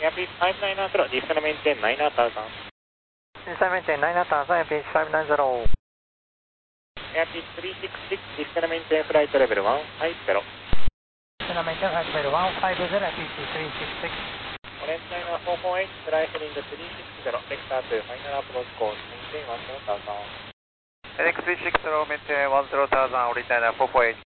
Airbus 590, descend maintain 9000. Descend maintain 9000, Airbus 590. Airbus 366, descend maintain flight level 150. Descend maintain flight level 150, Airbus 366. Orange China 448, fly heading 360, vector to final approach course, maintain 10,000. LX 360, maintain 10,000, Orange China 448.